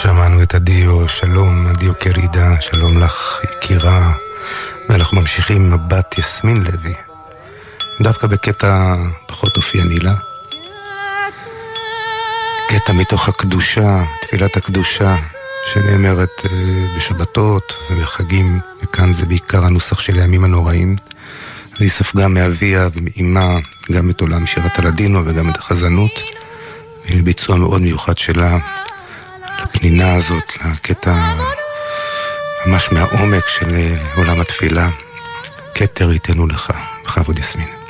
שמענו את הדיו, שלום, הדיו קרידה, שלום לך יקירה, ואנחנו ממשיכים עם הבת יסמין לוי, דווקא בקטע פחות אופייני לה, קטע מתוך הקדושה, תפילת הקדושה, שנאמרת בשבתות ובחגים, וכאן זה בעיקר הנוסח של הימים הנוראים. היא ספגה מאביה ומאימה גם את עולם שירת הלדינו וגם את החזנות, והיא ביצוע מאוד מיוחד שלה לפנינה הזאת, לקטע ממש מהעומק של עולם התפילה. כתר ייתנו לך, בכבוד יסמין.